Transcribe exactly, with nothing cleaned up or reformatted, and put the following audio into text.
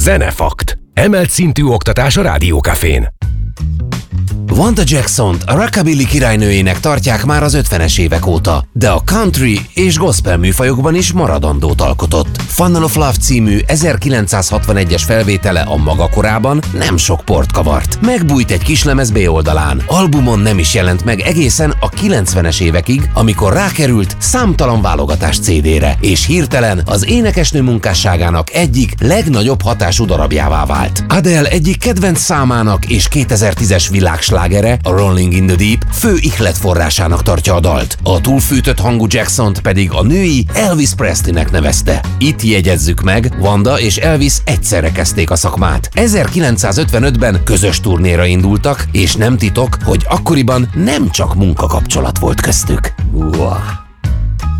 Zenefakt. Emelt szintű oktatás a Rádiókafén. Wanda Jacksont a rockabilly királynőjének tartják már az ötvenes évek óta, de a country és gospel műfajokban is maradandót alkotott. Funnel of Love című ezerkilencszázhatvanegyes felvétele a maga korában nem sok port kavart. Megbújt egy kislemez B oldalán, albumon nem is jelent meg egészen a kilencvenes évekig, amikor rákerült számtalan válogatás cé dére, és hirtelen az énekesnő munkásságának egyik legnagyobb hatású darabjává vált. Adele egyik kedvenc számának és kétezer-tízes világslágere, a Rolling in the Deep fő ihletforrásának tartja a dalt. A túlfűtött hangú Jacksont pedig a női Elvis Presleynek nevezte. Itt jegyezzük meg, Wanda és Elvis egyszerre kezdték a szakmát. ezerkilencszázötvenötben közös turnéra indultak, és nem titok, hogy akkoriban nem csak munkakapcsolat volt köztük. Uah.